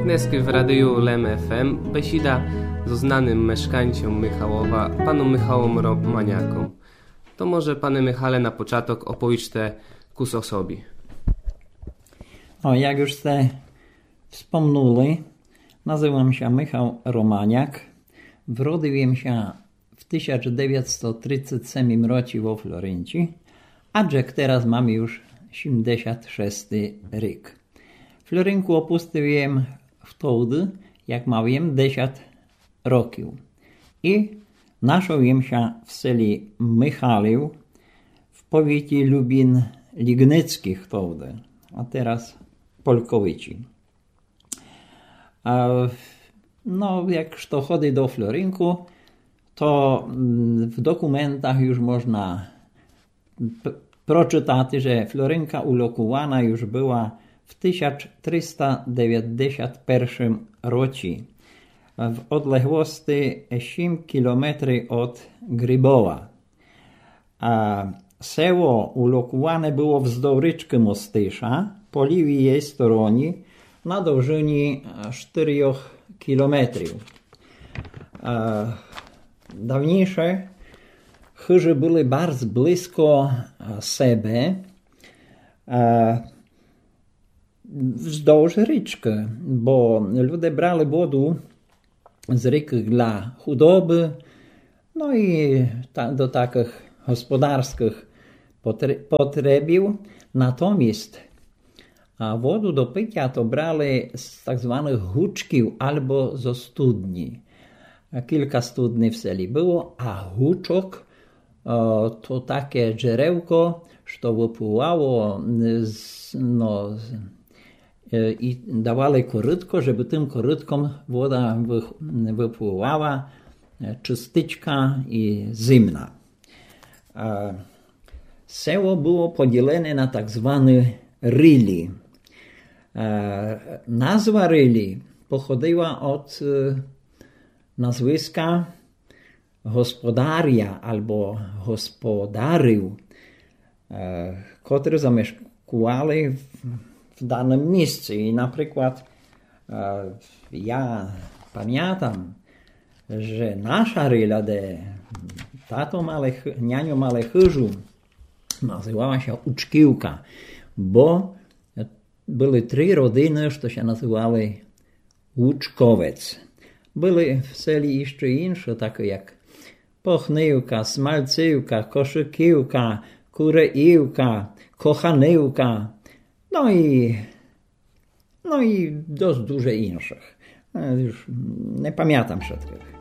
Dnes w radiu LEM FM besida z znanym mieszkańcem Michałowa, panem Michałem Romaniaką. To może, panie Michale, na początek opowiedzcie kus o sobie. Jak już ste wspomnieli, nazywam się Michał Romaniak. Wrodziłem się w 1937 roku w Florencji, a teraz mam już 76 rok. Florynku opuściłem wtedy, jak miałem 10 roków. I naszyłem się w seli Michalew w powiecie Lubin-Lignicki wtedy, a teraz Polkowici. Jak to chodzi do Florynku, to w dokumentach już można przeczytać, że Florynka ulokowana już była w 1391 roku w odległości 8 km od Grybowa. A seło ulokowane było wzdłuż rzeczki Mostysza, po lewej jej stronie na dłużini 4 km. Dawniejsze chyże były bardzo blisko siebie wzdłuż rzeczki, bo ludzie brali wodę z rzeki dla chudoby, no i do takich gospodarskich potrzeb. Natomiast wodę do picia to brali z tak zwanych huczków albo ze studni. Kilka studni w seli było, a huczok to takie źródełko, co wypływało i dawali korytko, żeby tym korytkom woda wypływała czystyczka i zimna. Seło było podzielone na tak zwane ryli. Nazwa ryli pochodziła od nazwiska gospodaria albo gospodariów, którzy zamieszkali w danym miejscu. I na przykład ja pamiętam, że nasza ryla, de nianiu Malechyżu, nazywała się Uczkiłka, bo były 3 rodziny, które się nazywały Łuczkowiec. Były w seli jeszcze inne, takie jak Pochnyłka, Smalcyłka, Koszykiłka, Kureiłka, Kochanyłka, no i dość dużo innych. Już nie pamiętam wszystkich.